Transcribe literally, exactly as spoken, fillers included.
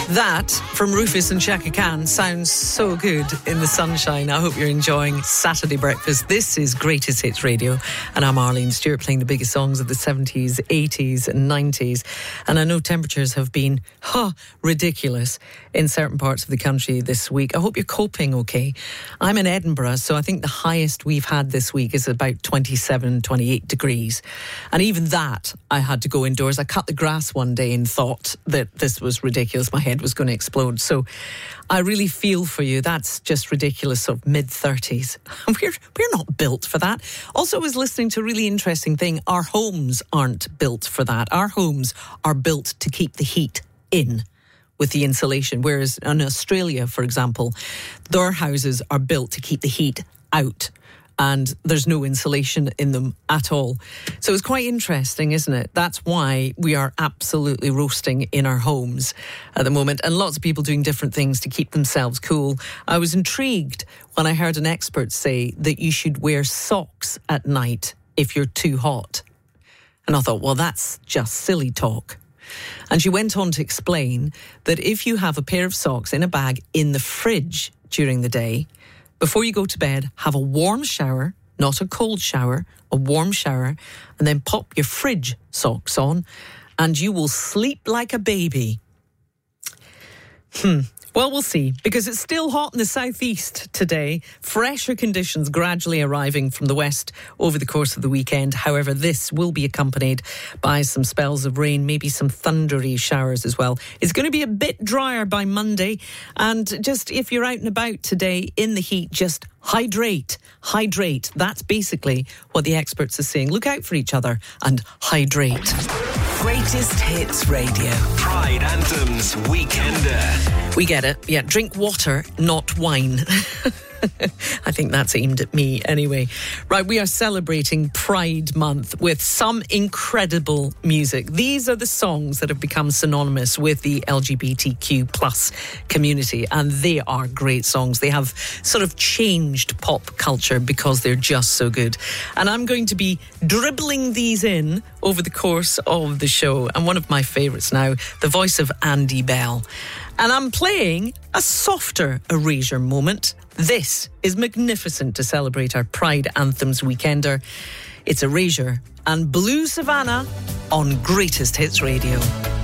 That, from Rufus and Chaka Khan, sounds so good in the sunshine. I hope you're enjoying Saturday breakfast. This is Greatest Hits Radio, and I'm Arlene Stewart, playing the biggest songs of the seventies, eighties and nineties. And I know temperatures have been huh, ridiculous in certain parts of the country this week. I hope you're coping okay. I'm in Edinburgh, so I think the highest we've had this week is about twenty-seven, twenty-eight degrees. And even that, I had to go indoors. I cut the grass one day and thought that this was ridiculous. My head was going to explode. So I really feel for you. That's just ridiculous, sort of mid-thirties. We're, we're not built for that. Also, I was listening to a really interesting thing. Our homes aren't built for that. Our homes are built to keep the heat in with the insulation. Whereas in Australia, for example, their houses are built to keep the heat out. And there's no insulation in them at all. So it's quite interesting, isn't it? That's why we are absolutely roasting in our homes at the moment. And lots of people doing different things to keep themselves cool. I was intrigued when I heard an expert say that you should wear socks at night if you're too hot. And I thought, well, that's just silly talk. And she went on to explain that if you have a pair of socks in a bag in the fridge during the day, before you go to bed, have a warm shower, not a cold shower, a warm shower, and then pop your fridge socks on, and you will sleep like a baby. Hmm. Well, we'll see, because it's still hot in the southeast today. Fresher conditions gradually arriving from the west over the course of the weekend. However, this will be accompanied by some spells of rain, maybe some thundery showers as well. It's going to be a bit drier by Monday. And just if you're out and about today in the heat, just hydrate, hydrate. That's basically what the experts are saying. Look out for each other and hydrate. Greatest Hits Radio. Pride Anthems Weekender. We get it. Yeah, drink water, not wine. I think that's aimed at me anyway. Right, we are celebrating Pride Month with some incredible music. These are the songs that have become synonymous with the L G B T Q plus community, and they are great songs. They have sort of changed pop culture because they're just so good. And I'm going to be dribbling these in over the course of the show. And one of my favourites now, the voice of Andy Bell. And I'm playing a softer Erasure moment. This is magnificent to celebrate our Pride Anthems Weekender. It's Erasure and Blue Savannah on Greatest Hits Radio.